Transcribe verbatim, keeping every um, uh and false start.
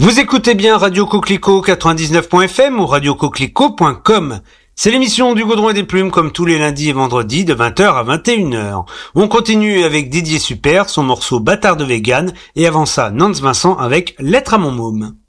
Vous écoutez bien Radio Coquelicot quatre-vingt-dix-neuf point f m ou radio coquelicot point com. C'est l'émission du Gaudron et des Plumes comme tous les lundis et vendredis de vingt heures à vingt et une heures. On continue avec Didier Super, son morceau Bâtard de Vegan, et avant ça Nance Vincent avec Lettre à mon môme.